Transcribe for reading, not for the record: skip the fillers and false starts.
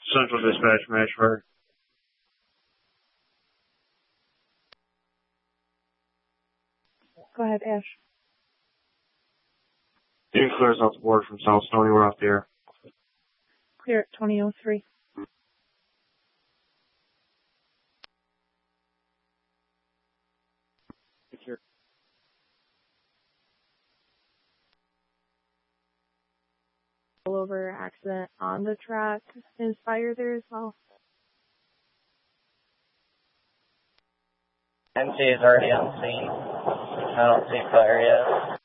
Central Dispatch, Mashburn. Go ahead, Ash. Unit clears out the board from South Stony. We're off the air. Clear at 2003. Over accident on the track. Is fire there as well? MC is already on scene. I don't see fire yet.